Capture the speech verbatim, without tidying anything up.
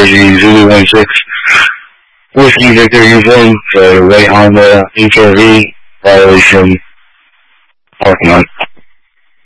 Jersey, Zulu one six, Whiskey Victor uniform for right on the H R V violation parking lot.